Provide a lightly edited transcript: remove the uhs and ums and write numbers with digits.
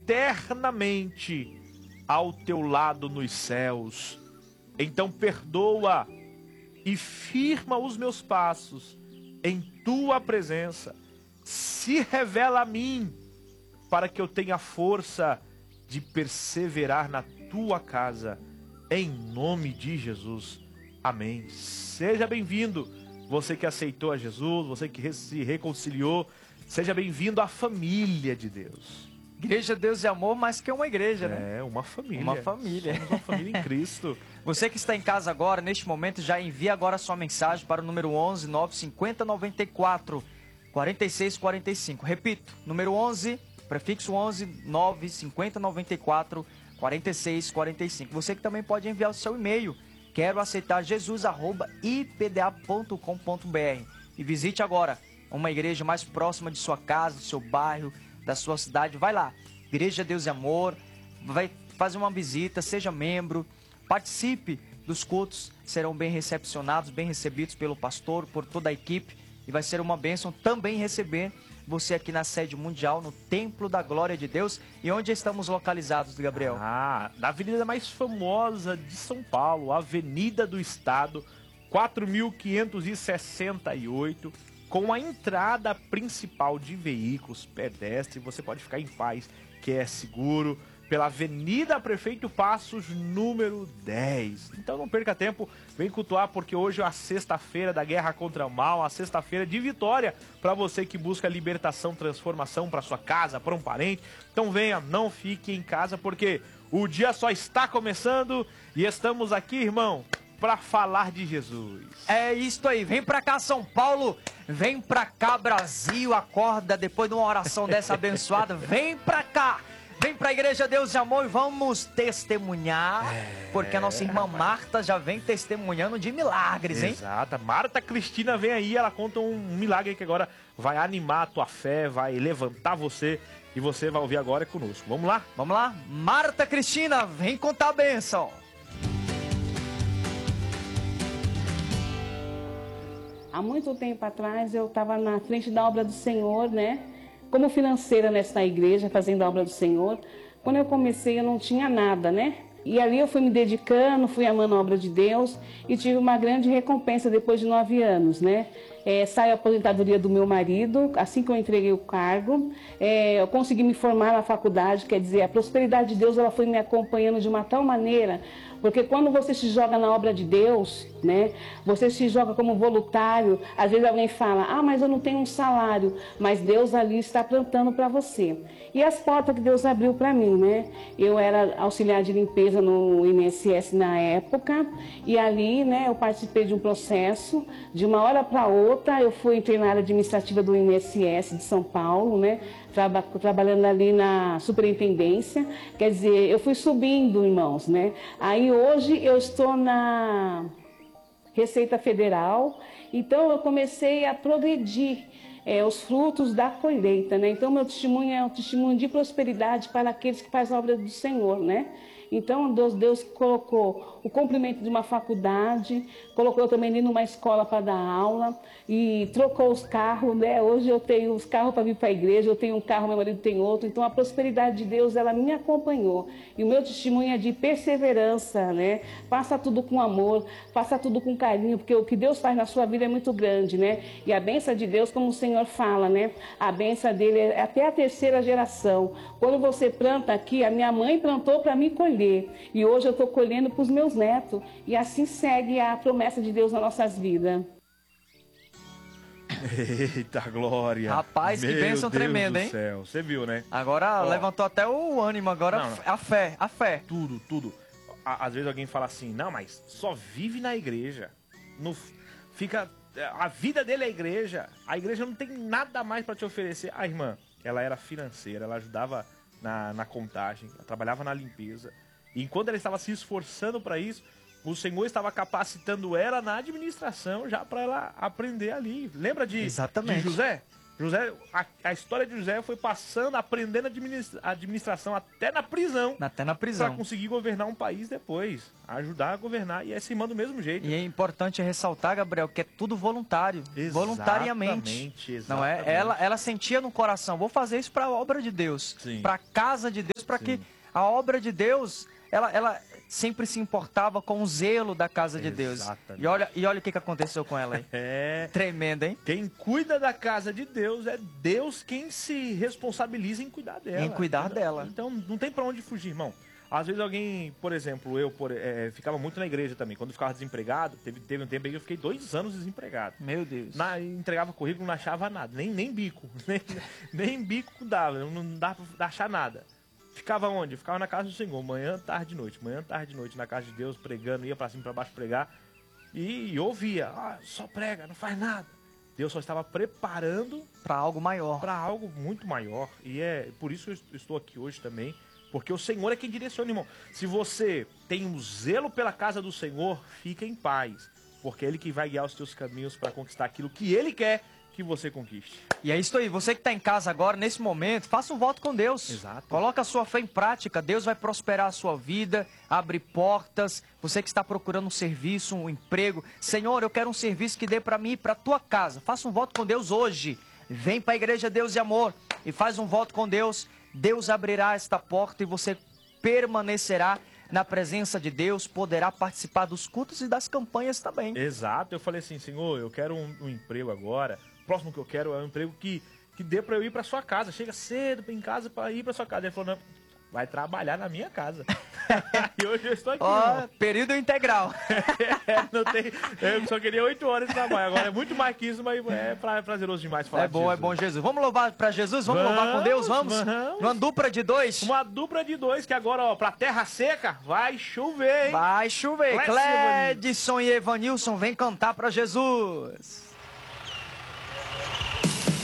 eternamente ao teu lado nos céus. Então perdoa e firma os meus passos em tua presença. Se revela a mim, para que eu tenha força de perseverar na tua casa, em nome de Jesus. Amém. Seja bem-vindo, você que aceitou a Jesus, você que se reconciliou, seja bem-vindo à família de Deus. Igreja Deus e Amor, mais que uma igreja, né? É, uma família. Uma família. Somos uma família em Cristo. Você que está em casa agora, neste momento, já envia agora a sua mensagem para o número 11 950 94 46 45. Repito, número 11, prefixo 11 950 94 46 45. Você que também pode enviar o seu e-mail, quero aceitar jesus@ipda.com.br, e visite agora uma igreja mais próxima de sua casa, do seu bairro, da sua cidade. Vai lá, Igreja Deus e Amor, vai fazer uma visita, seja membro, participe dos cultos, serão bem recepcionados, bem recebidos pelo pastor, por toda a equipe, e vai ser uma bênção também receber você aqui na sede mundial, no Templo da Glória de Deus. E onde estamos localizados, Gabriel? Na avenida mais famosa de São Paulo, Avenida do Estado, 4568, com a entrada principal de veículos pedestres. Você pode ficar em paz, que é seguro, pela Avenida Prefeito Passos, número 10. Então não perca tempo, vem cultuar, porque hoje é a sexta-feira da guerra contra o mal, a sexta-feira de vitória para você que busca libertação, transformação para sua casa, para um parente. Então venha, não fique em casa, porque o dia só está começando e estamos aqui, irmão, para falar de Jesus. É isto aí, vem pra cá São Paulo, vem pra cá Brasil, acorda depois de uma oração dessa abençoada, vem pra cá, vem pra Igreja Deus e Amor e vamos testemunhar, porque a nossa irmã Marta já vem testemunhando de milagres, hein? Exato, Marta Cristina vem aí, ela conta um milagre que agora vai animar a tua fé, vai levantar você, e você vai ouvir agora conosco. Vamos lá? Vamos lá? Marta Cristina, vem contar a bênção. Há muito tempo atrás eu estava na frente da obra do Senhor, né? Como financeira nessa igreja, fazendo a obra do Senhor. Quando eu comecei eu não tinha nada, né? E ali eu fui me dedicando, fui amando a obra de Deus e tive uma grande recompensa depois de 9 anos, né? Saiu a aposentadoria do meu marido, assim que eu entreguei o cargo, eu consegui me formar na faculdade, quer dizer, a prosperidade de Deus ela foi me acompanhando de uma tal maneira, porque quando você se joga na obra de Deus, né, você se joga como voluntário, às vezes alguém fala, mas eu não tenho um salário, mas Deus ali está plantando para você. E as portas que Deus abriu para mim, né? Eu era auxiliar de limpeza no INSS na época, e ali, né, eu participei de um processo, de uma hora para outra, eu fui entrei na área administrativa do INSS de São Paulo, né? Trabalhando ali na superintendência, quer dizer, eu fui subindo, irmãos, né? Aí hoje eu estou na Receita Federal, então eu comecei a progredir os frutos da colheita, né? Então meu testemunho é um testemunho de prosperidade para aqueles que fazem a obra do Senhor, né? Então Deus colocou o cumprimento de uma faculdade, colocou também ali numa escola para dar aula e trocou os carros, né? Hoje eu tenho os carros para vir para a igreja, eu tenho um carro, meu marido tem outro. Então a prosperidade de Deus, ela me acompanhou. E o meu testemunho é de perseverança, né? Faça tudo com amor, faça tudo com carinho, porque o que Deus faz na sua vida é muito grande, né? E a bênção de Deus, como o Senhor fala, né? A bênção dele é até a terceira geração. Quando você planta aqui, a minha mãe plantou para mim colher. E hoje eu estou colhendo para os meus netos. E assim segue a promessa de Deus nas nossas vidas. Eita glória! Rapaz, que bênção tremenda, hein? Você viu, né? Agora levantou até o ânimo, agora não. A fé. Tudo. Às vezes alguém fala assim, não, mas só vive na igreja. A vida dele é a igreja não tem nada mais para te oferecer. A irmã, ela era financeira, ela ajudava na contagem, ela trabalhava na limpeza. E enquanto ela estava se esforçando para isso, o Senhor estava capacitando ela na administração já para ela aprender ali. Lembra de José? A história de José foi passando, aprendendo a administração até na prisão. Para conseguir governar um país depois. Ajudar a governar. E é se manda do mesmo jeito. E é importante ressaltar, Gabriel, que é tudo voluntário. Voluntariamente. Exatamente. Não é? Ela sentia no coração, vou fazer isso para a obra de Deus. Para a casa de Deus, para que a obra de Deus, ela sempre se importava com o zelo da casa de Deus. Exatamente. E olha o que aconteceu com ela aí. É. Tremendo, hein? Quem cuida da casa de Deus é Deus quem se responsabiliza em cuidar dela. Em cuidar dela. Então não tem pra onde fugir, irmão. Às vezes alguém, por exemplo, eu ficava muito na igreja também. Quando eu ficava desempregado, teve um tempo aí que eu fiquei 2 anos desempregado. Meu Deus. Entregava currículo, não achava nada. Nem bico. Nem bico dava. Não dava pra achar nada. Ficava onde? Ficava na casa do Senhor, manhã, tarde e noite. Manhã, tarde e noite, na casa de Deus, pregando, ia pra cima e pra baixo pregar. E ouvia, só prega, não faz nada. Deus só estava preparando Para algo maior. para algo muito maior. E é por isso que eu estou aqui hoje também. Porque o Senhor é quem direciona, irmão. Se você tem um zelo pela casa do Senhor, fica em paz. Porque é Ele que vai guiar os teus caminhos para conquistar aquilo que Ele quer que você conquiste. E é isso aí, você que está em casa agora, nesse momento, faça um voto com Deus. Exato. Coloca a sua fé em prática, Deus vai prosperar a sua vida, abre portas. Você que está procurando um serviço, um emprego, Senhor, eu quero um serviço que dê para mim e para a tua casa. Faça um voto com Deus hoje. Vem para a Igreja Deus e Amor e faz um voto com Deus. Deus abrirá esta porta e você permanecerá na presença de Deus, poderá participar dos cultos e das campanhas também. Exato. Eu falei assim, Senhor, eu quero um emprego agora. O próximo que eu quero é um emprego que dê para eu ir para sua casa. Chega cedo em casa para ir para sua casa. Ele falou, não, vai trabalhar na minha casa. E hoje eu estou aqui. Ó, período integral. Eu só queria 8 horas de trabalho. Agora é muito mais que isso, mas é prazeroso demais falar É bom, Jesus. Vamos louvar para Jesus? Vamos louvar com Deus? Vamos? Uma dupla de 2? Uma dupla de 2, que agora, ó, pra terra seca, vai chover, hein? Vai chover. Clécio, Clédson e Evanilson, vem cantar para Jesus.